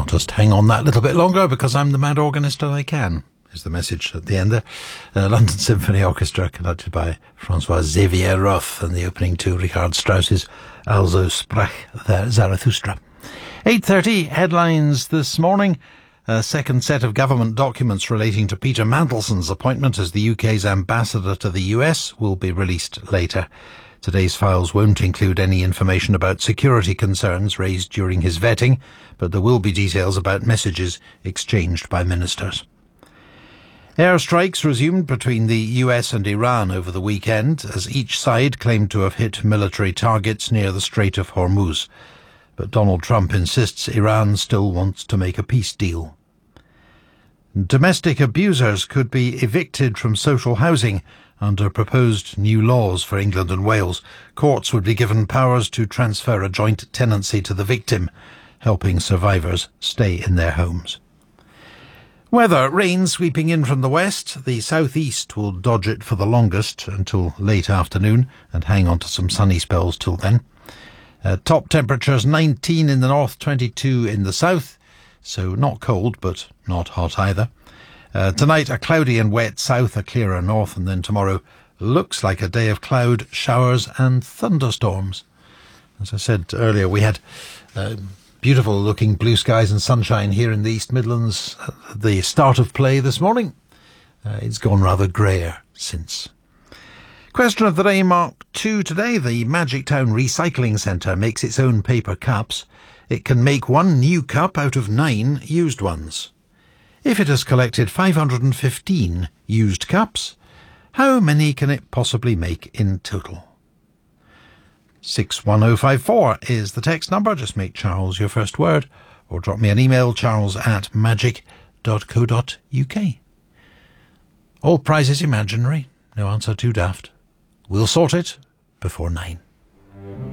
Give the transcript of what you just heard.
I'll just hang on that little bit longer because I'm the mad organist that I can, is the message at the end there. London Symphony Orchestra, conducted by Francois Xavier Roth, and the opening to Richard Strauss's Also sprach der Zarathustra. 8:30, headlines this morning. A second set of government documents relating to Peter Mandelson's appointment as the UK's ambassador to the US will be released later. Today's files won't include any information about security concerns raised during his vetting, but there will be details about messages exchanged by ministers. Airstrikes resumed between the US and Iran over the weekend, as each side claimed to have hit military targets near the Strait of Hormuz. But Donald Trump insists Iran still wants to make a peace deal. Domestic abusers could be evicted from social housing under proposed new laws for England and Wales. Courts would be given powers to transfer a joint tenancy to the victim, helping survivors stay in their homes. Weather: rain sweeping in from the west. The southeast will dodge it for the longest until late afternoon and hang on to some sunny spells till then. Top temperatures 19 in the north, 22 in the south, so not cold but not hot either. Tonight a cloudy and wet south, a clearer north, and then tomorrow looks like a day of cloud, showers and thunderstorms. As I said earlier, we had beautiful looking blue skies and sunshine here in the East Midlands at the start of play this morning. It's gone rather greyer since. Question of the day, Mark 2 today. The Magic Town Recycling Centre makes its own paper cups. It can make one new cup out of 9 used ones. If it has collected 515 used cups, how many can it possibly make in total? 61054 is the text number. Just make Charles your first word, or drop me an email, charles@magic.co.uk. All prizes imaginary, no answer too daft. We'll sort it before 9.